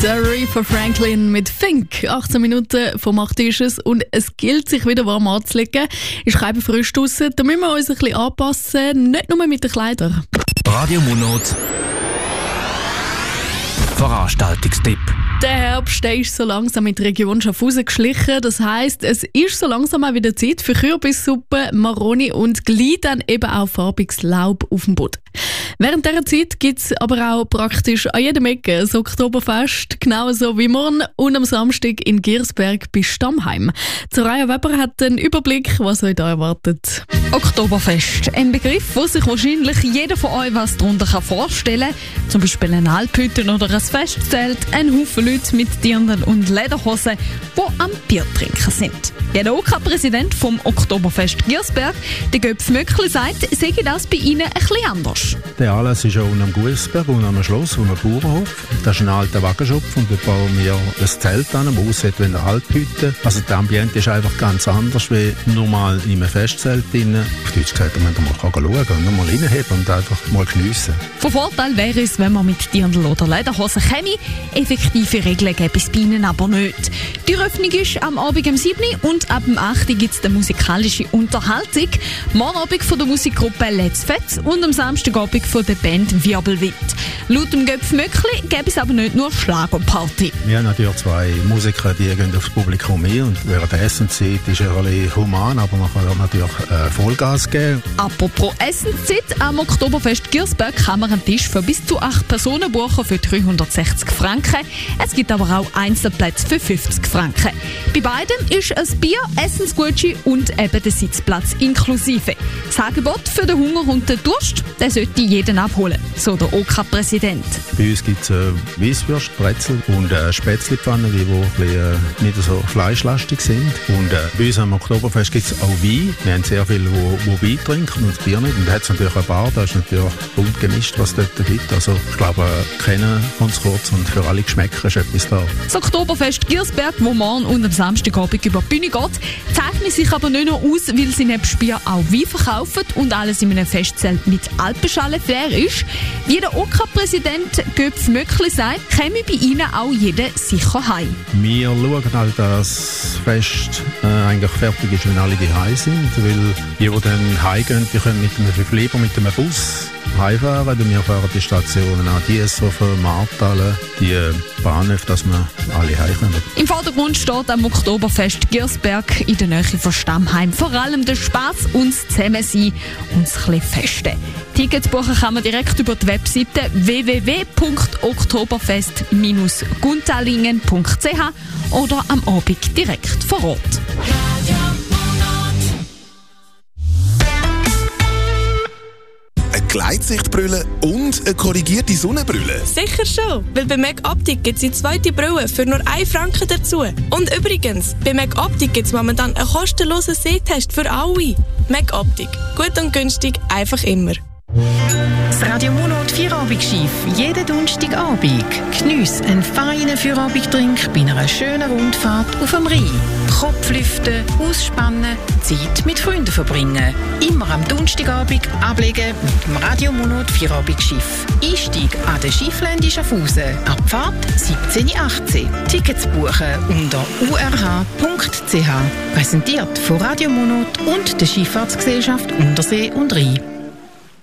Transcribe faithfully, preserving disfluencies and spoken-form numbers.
Der Aretha Franklin mit Fink. achtzehn Minuten vom acht ist es und es gilt, sich wieder warm anzulegen. Ist kein frisch draussen, da müssen wir uns ein bisschen anpassen, nicht nur mit den Kleidern. Radio Monat Veranstaltungstipp. Der Herbst der ist so langsam in die Region Schaffhausen geschlichen. Das heisst, es ist so langsam auch wieder Zeit für Kürbissuppe, Maroni und gleich dann eben auch farbiges Laub auf dem Boden. Während dieser Zeit gibt es aber auch praktisch an jedem Ecke das Oktoberfest, genauso wie morgen und am Samstag in Giersberg bei Stammheim. Soraya Weber hat einen Überblick, was euch da erwartet. Oktoberfest, ein Begriff, wo sich wahrscheinlich jeder von euch was darunter vorstellen kann. Zum Beispiel ein Alphütten oder ein Festzelt, ein Haufen Leute mit Dirndl und Lederhosen, die am Bier trinken sind. Ja, der O K-Präsident vom Oktoberfest Giersberg, der Göpf Möckli, sagt, sei das bei ihnen ein bisschen anders. Der Anlass ist auch am Giersberg und am Schloss, am Bauernhof. Das ist ein alter Wagenschopf und da bauen wir ein Zelt an, das aussieht wie eine Alphütte. Also das Ambiente ist einfach ganz anders wie normal in einem Festzelt drin. Auf Deutsch gesagt, man kann mal schauen und mal reinheben und einfach mal geniessen. Von Vorteil wäre es, wenn man mit Dirndl oder Lederhosen käme. Effektive Regeln gäbe es bei ihnen aber nicht. Die Eröffnung ist am Abend um sieben Uhr und ab dem acht Uhr gibt es eine musikalische Unterhaltung. Morgen Abend von der Musikgruppe Let's Fett und am Samstagabend von der Band Wirbelwind. Laut dem Göpf Möckli gäbe es aber nicht nur Schlagerparty. Wir haben natürlich zwei Musiker, die gehen aufs Publikum ein und während der Essenszeit ist er ein bisschen human, aber man kann natürlich äh, Vollgas geben. Apropos Essenszeit, am Oktoberfest Giersberg kann man einen Tisch für bis zu acht Personen buchen für dreihundertsechzig Franken. Es gibt aber auch Einzelplätze für fünfzig Franken. Bei beiden ist ein Bier, Essensgutschein und eben der Sitzplatz inklusive. Das Angebot für den Hunger und den Durst, der sollte jeden abholen, so der O K-Präsident. Bei uns gibt es äh, Weisswürst, Brezel und äh, Spätzlepfannen, die, die ein bisschen, äh, nicht so fleischlastig sind. Und äh, bei uns am Oktoberfest gibt es auch Wein. Wir haben sehr viele, die, die Wein trinken und das Bier nicht. Und da hat es natürlich ein Bar, da ist natürlich bunt gemischt, was es dort gibt. Also ich glaube, äh, kennen uns kurz und für alle Geschmäcker ist etwas da. Das Oktoberfest Giersberg, wo morgen und am Samstagabend über die Bühne geht, zeichnet sich aber nicht nur aus, weil sie nebst Bier auch Wein verkaufen und alles in einem Festzelt mit Alpenschale-Flair ist. Wie der O K-Präsident Göpf Möckli sagt, käme bei ihnen auch jeder sicher heim. Wir schauen halt, dass das Fest äh, eigentlich fertig ist, wenn alle daheim sind, weil die, die dann heimgehen, die können mit einem, lieber mit einem Bus heimfahren. Wir fahren die Stationen an Dieshofen, Martalen, die Bahnhöfe, dass wir alle heimkommen. Im Vordergrund steht am Oktoberfest Giersberg in der Nähe von Stammheim vor allem der Spass und das Zusammensein und das bisschen Festen. Tickets buchen kann man direkt über die Webseite w w w punkt oktoberfest Bindestrich guntalingen punkt c h oder am Abend direkt vor Ort. Gleitsichtbrille und eine korrigierte Sonnenbrille? Sicher schon, weil bei Mac Optik gibt es die zweite Brille für nur einen Franken dazu. Und übrigens, bei Mac Optik gibt es momentan einen kostenlosen Sehtest für alle. Mac Optik. Gut und günstig, einfach immer. Das Radio Monat Feierabend-Schiff. Jeden Donnerstagabend. Geniess einen feinen Feierabendtrink bei einer schönen Rundfahrt auf dem Rhein. Kopf lüften, ausspannen, Zeit mit Freunden verbringen. Immer am Donnerstagabend ablegen mit dem Radio Monat Feierabend-Schiff. Einstieg an der Schifflände Schaffhausen. Abfahrt siebzehn Uhr achtzehn. Tickets buchen unter u r h punkt c h. Präsentiert von Radio Monat und der Schifffahrtsgesellschaft Untersee und Rhein.